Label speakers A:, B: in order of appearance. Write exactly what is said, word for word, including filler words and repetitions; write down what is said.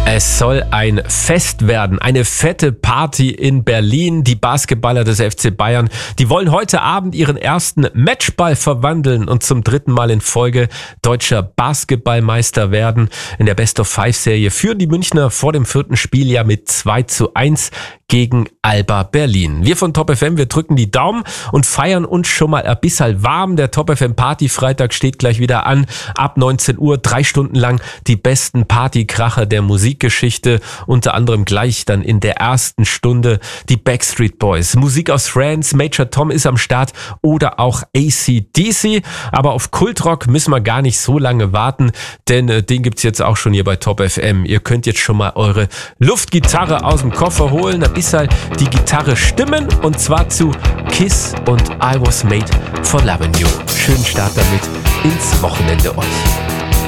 A: Es soll ein Fest werden, eine fette Party in Berlin. Die Basketballer des F C Bayern, die wollen heute Abend ihren ersten Matchball verwandeln und zum dritten Mal in Folge deutscher Basketballmeister werden. In der Best-of-Five-Serie führen die Münchner vor dem vierten Spiel ja mit zwei zu eins gegen Alba Berlin. Wir von Top F M, wir drücken die Daumen und feiern uns schon mal ein bisschen warm. Der Top F M Party Freitag steht gleich wieder an. Ab neunzehn Uhr, drei Stunden lang die besten Partykracher der Musikgeschichte. Unter anderem gleich dann in der ersten Stunde die Backstreet Boys. Musik aus France, Major Tom ist am Start oder auch A C D C. Aber auf Kultrock müssen wir gar nicht so lange warten, denn äh, den gibt's jetzt auch schon hier bei Top F M. Ihr könnt jetzt schon mal eure Luftgitarre aus dem Koffer holen, ein bisschen die Gitarre stimmen und zwar zu Kiss und I Was Made for Lovin' You. Schönen Start damit ins Wochenende euch.